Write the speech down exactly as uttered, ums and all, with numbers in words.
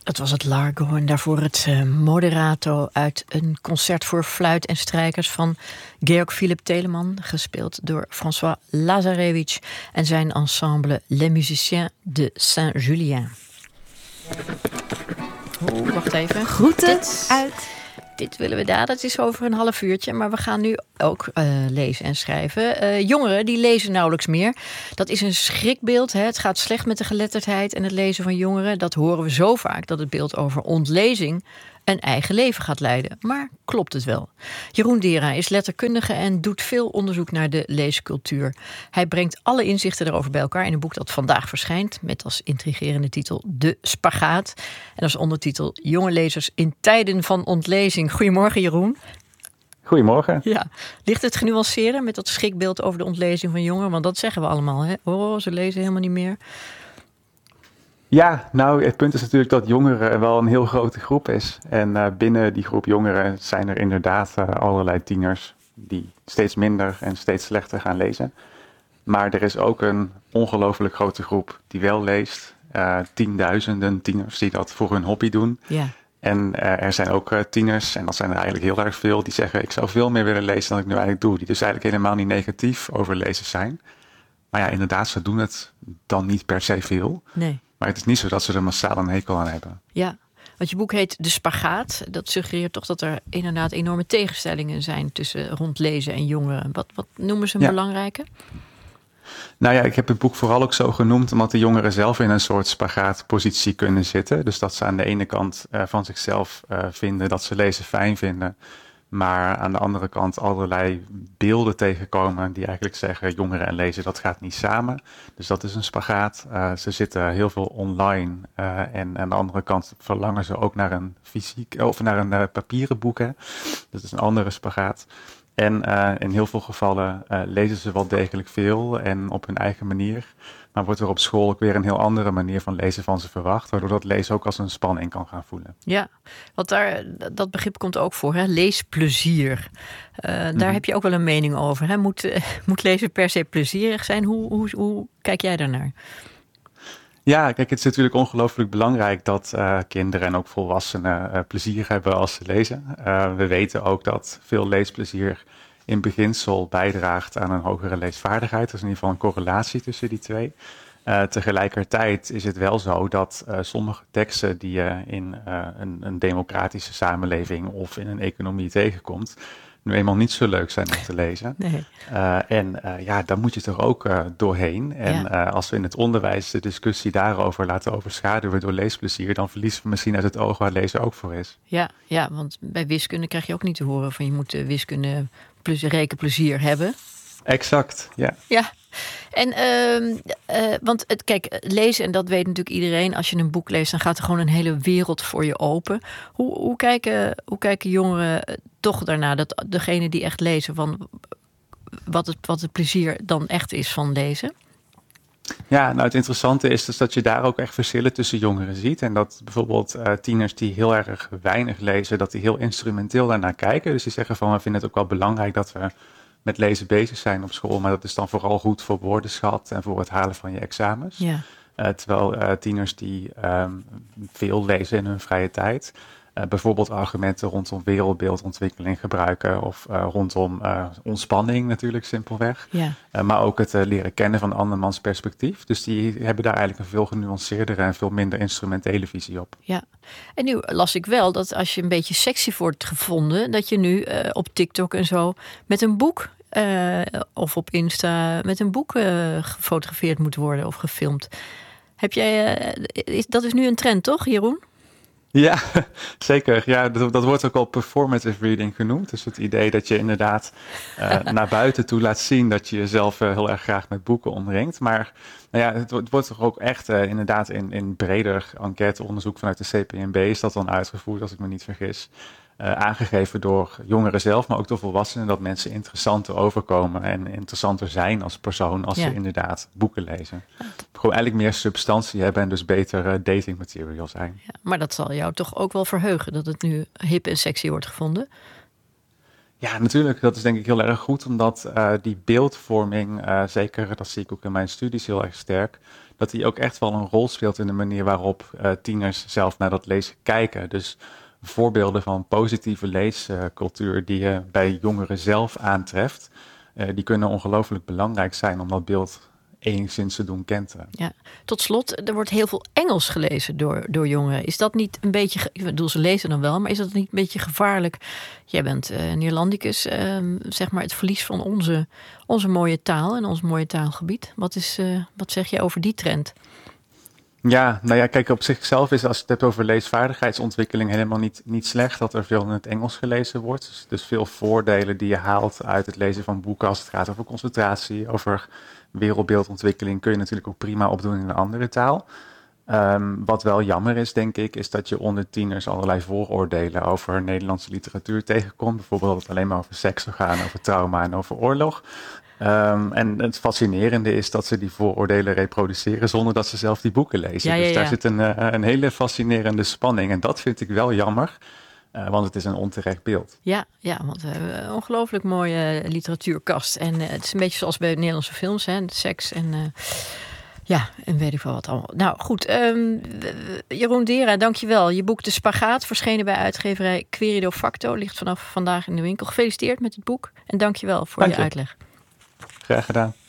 Het was het Largo en daarvoor het uh, Moderato uit een concert voor fluit en strijkers van Georg Philipp Telemann, gespeeld door François Lazarevich en zijn ensemble Les Musiciens de Saint-Julien. Oh, wacht even. Groeten dit, uit. Dit willen we daar. Dat is over een half uurtje. Maar we gaan nu ook uh, lezen en schrijven. Uh, jongeren die lezen nauwelijks meer. Dat is een schrikbeeld. Hè. Het gaat slecht met de geletterdheid en het lezen van jongeren. Dat horen we zo vaak, dat het beeld over ontlezing een eigen leven gaat leiden. Maar klopt het wel? Jeroen Dera is letterkundige en doet veel onderzoek naar de leescultuur. Hij brengt alle inzichten erover bij elkaar in een boek dat vandaag verschijnt, met als intrigerende titel De Spagaat. En als ondertitel Jonge lezers in tijden van ontlezing. Goedemorgen, Jeroen. Goedemorgen. Ja, ligt het genuanceerder met dat schrikbeeld over de ontlezing van jongeren? Want dat zeggen we allemaal, hè? Oh, ze lezen helemaal niet meer. Ja, nou, het punt is natuurlijk dat jongeren wel een heel grote groep is. En uh, binnen die groep jongeren zijn er inderdaad uh, allerlei tieners die steeds minder en steeds slechter gaan lezen. Maar er is ook een ongelooflijk grote groep die wel leest. Uh, tienduizenden tieners die dat voor hun hobby doen. Ja. En uh, er zijn ook uh, tieners, en dat zijn er eigenlijk heel erg veel, die zeggen ik zou veel meer willen lezen dan ik nu eigenlijk doe. Die dus eigenlijk helemaal niet negatief over lezen zijn. Maar ja, inderdaad, ze doen het dan niet per se veel. Nee. Maar het is niet zo dat ze er massaal een hekel aan hebben. Ja, want je boek heet De Spagaat. Dat suggereert toch dat er inderdaad enorme tegenstellingen zijn tussen rondlezen en jongeren. Wat, wat noemen ze een ja. belangrijke? Nou ja, ik heb het boek vooral ook zo genoemd omdat de jongeren zelf in een soort spagaatpositie kunnen zitten. Dus dat ze aan de ene kant uh, van zichzelf uh, vinden dat ze lezen fijn vinden. Maar aan de andere kant allerlei beelden tegenkomen die eigenlijk zeggen jongeren en lezen, dat gaat niet samen. Dus dat is een spagaat. Uh, ze zitten heel veel online uh, en aan de andere kant verlangen ze ook naar een fysiek of naar een uh, papieren boek. Hè. Dat is een andere spagaat. En uh, in heel veel gevallen uh, lezen ze wel degelijk veel en op hun eigen manier. Maar wordt er op school ook weer een heel andere manier van lezen van ze verwacht. Waardoor dat lezen ook als een spanning kan gaan voelen. Ja, want daar, dat begrip komt ook voor, hè? Leesplezier. Uh, daar mm-hmm. heb je ook wel een mening over. Hè? Moet, uh, moet lezen per se plezierig zijn? Hoe, hoe, hoe kijk jij daarnaar? Ja, kijk, het is natuurlijk ongelooflijk belangrijk dat uh, kinderen en ook volwassenen uh, plezier hebben als ze lezen. Uh, we weten ook dat veel leesplezier in beginsel bijdraagt aan een hogere leesvaardigheid. Er is in ieder geval een correlatie tussen die twee. Uh, tegelijkertijd is het wel zo dat uh, sommige teksten die je in uh, een, een democratische samenleving of in een economie tegenkomt, nu eenmaal niet zo leuk zijn om te lezen. Nee. Uh, en uh, ja, daar moet je toch ook uh, doorheen. En ja. uh, als we in het onderwijs de discussie daarover laten overschaduwen door leesplezier, dan verliezen we misschien uit het oog waar lezen ook voor is. Ja, ja, want bij wiskunde krijg je ook niet te horen van je moet uh, wiskunde plus, rekenplezier hebben. Exact, ja. Ja. En uh, uh, want het, kijk, lezen, en dat weet natuurlijk iedereen, als je een boek leest, dan gaat er gewoon een hele wereld voor je open. Hoe, hoe, kijken, hoe kijken jongeren toch daarna, dat degene die echt lezen, van wat het, wat het plezier dan echt is van lezen? Ja, nou het interessante is dus dat je daar ook echt verschillen tussen jongeren ziet. En dat bijvoorbeeld uh, tieners die heel erg weinig lezen, dat die heel instrumenteel daarnaar kijken. Dus die zeggen van, we vinden het ook wel belangrijk dat we met lezen bezig zijn op school, maar dat is dan vooral goed voor woordenschat en voor het halen van je examens. Ja. Uh, terwijl uh, tieners die um, veel lezen in hun vrije tijd, uh, bijvoorbeeld argumenten rondom wereldbeeldontwikkeling gebruiken of uh, rondom uh, ontspanning natuurlijk simpelweg. Ja. Uh, maar ook het uh, leren kennen van andermans perspectief. Dus die hebben daar eigenlijk een veel genuanceerdere en veel minder instrumentele visie op. Ja, en nu las ik wel dat als je een beetje sexy wordt gevonden, dat je nu uh, op TikTok en zo met een boek uh, of op Insta met een boek uh, gefotografeerd moet worden of gefilmd. Heb jij, uh, is, dat is nu een trend, toch, Jeroen? Ja, zeker. Ja, dat, dat wordt ook al performative reading genoemd. Dus het idee dat je inderdaad uh, naar buiten toe laat zien dat je jezelf uh, heel erg graag met boeken omringt. Maar nou ja, het, het wordt toch ook echt uh, inderdaad in, in breder enquêteonderzoek vanuit de C P N B is dat dan uitgevoerd, als ik me niet vergis. Uh, aangegeven door jongeren zelf, maar ook door volwassenen, dat mensen interessanter overkomen en interessanter zijn als persoon als ja. ze inderdaad boeken lezen. Gewoon eigenlijk meer substantie hebben en dus beter uh, dating material zijn. Ja, maar dat zal jou toch ook wel verheugen dat het nu hip en sexy wordt gevonden? Ja, natuurlijk. Dat is denk ik heel erg goed, omdat uh, die beeldvorming, uh, zeker dat zie ik ook in mijn studies heel erg sterk, dat die ook echt wel een rol speelt in de manier waarop uh, tieners zelf naar dat lezen kijken. Dus voorbeelden van positieve leescultuur die je bij jongeren zelf aantreft, uh, die kunnen ongelooflijk belangrijk zijn om dat beeld enigszins te doen kenteren. Ja. Tot slot, er wordt heel veel Engels gelezen door, door jongeren. Is dat niet een beetje, ik bedoel, ze lezen dan wel, maar is dat niet een beetje gevaarlijk? Jij bent uh, Neerlandicus, uh, zeg maar het verlies van onze, onze mooie taal en ons mooie taalgebied. Wat, is, uh, wat zeg je over die trend? Ja, nou ja, kijk, op zichzelf is als je het hebt over leesvaardigheidsontwikkeling helemaal niet, niet slecht dat er veel in het Engels gelezen wordt. Dus, dus veel voordelen die je haalt uit het lezen van boeken als het gaat over concentratie, over wereldbeeldontwikkeling, kun je natuurlijk ook prima opdoen in een andere taal. Um, wat wel jammer is, denk ik, is dat je onder tieners allerlei vooroordelen over Nederlandse literatuur tegenkomt. Bijvoorbeeld dat het alleen maar over seks zou gaan, over trauma en over oorlog. Um, en het fascinerende is dat ze die vooroordelen reproduceren zonder dat ze zelf die boeken lezen. Ja, ja, ja. Dus daar zit een, uh, een hele fascinerende spanning. En dat vind ik wel jammer, uh, want het is een onterecht beeld. Ja, ja, want we hebben een ongelooflijk mooie literatuurkast. En uh, het is een beetje zoals bij Nederlandse films, hè, seks en... Uh, Ja, en weet ik wel wat allemaal. Nou goed, um, Jeroen Dera, dankjewel. Je boek De Spagaat, verschenen bij uitgeverij Querido Facto, ligt vanaf vandaag in de winkel. Gefeliciteerd met het boek en dankjewel voor Dank je je. uitleg. Graag gedaan.